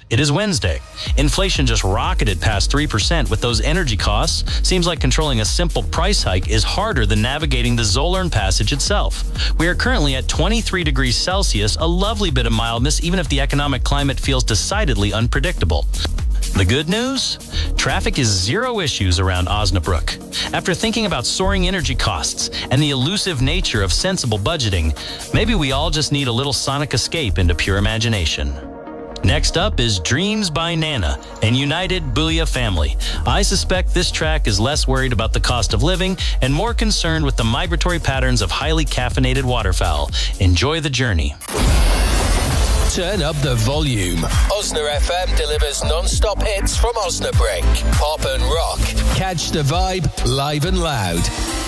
It is Wednesday. Inflation just rocketed past 3% with those energy costs. Seems like controlling a simple price hike is harder than navigating the Zollern Passage itself. We are currently at 23 degrees Celsius, a lovely bit of mildness even if the economic climate feels decidedly unpredictable. The good news? Traffic is zero issues around Osnabrück. After thinking about soaring energy costs and the elusive nature of sensible budgeting, maybe we all just need a little sonic escape into pure imagination. Next up is Dreams by Nana and United Booyah Family. I suspect this track is less worried about the cost of living and more concerned with the migratory patterns of highly caffeinated waterfowl. Enjoy the journey. Turn up the volume. Osna FM delivers non-stop hits from Osnabrück. Pop and rock. Catch the vibe live and loud.